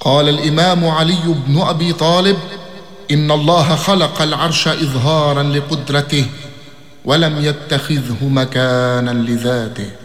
قال الإمام علي بن أبي طالب: إن الله خلق العرش إظهاراً لقدرته ولم يتخذه مكاناً لذاته.